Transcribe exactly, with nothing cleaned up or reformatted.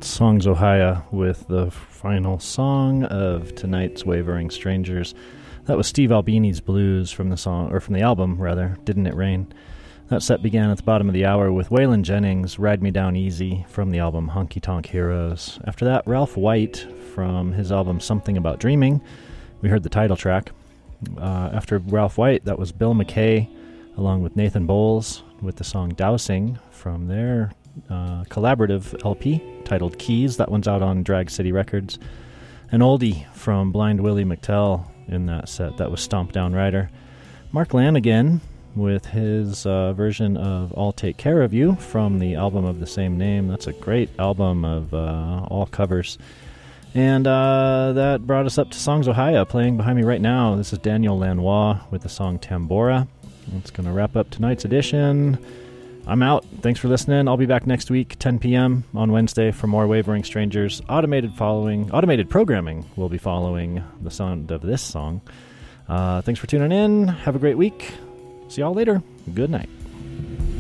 Songs Ohio with the final song of tonight's Wavering Strangers. That was Steve Albini's Blues from the song, or from the album rather, Didn't It Rain? That set began at the bottom of the hour with Waylon Jennings' Ride Me Down Easy from the album Honky Tonk Heroes. After that, Ralph White from his album Something About Dreaming. We heard the title track. Uh, after Ralph White, that was Bill McKay along with Nathan Bowles with the song Dowsing from their uh, collaborative L P titled Keys. That one's out on Drag City Records. An oldie from Blind Willie McTell in that set. That was Stomp Down Rider. Mark Lanigan with his uh, version of I'll Take Care of You from the album of the same name. That's a great album of uh, all covers. And uh, that brought us up to Songs Ohio. Playing behind me right now, this is Daniel Lanois with the song Tambora. It's going to wrap up tonight's edition. I'm out. Thanks for listening. I'll be back next week, ten p.m. on Wednesday for more Wavering Strangers. Automated following, automated programming will be following the sound of this song. Uh, thanks for tuning in. Have a great week. See y'all later. Good night.